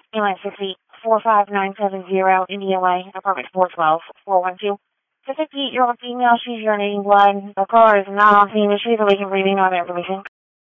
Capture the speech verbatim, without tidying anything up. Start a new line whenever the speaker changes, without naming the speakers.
Inline sixty, four five nine seven zero, India Way, apartment four twelve, four one two. fifty-eight-year-old female, she's urinating blood. The caller is not on scene, but she's awake and breathing. No other information.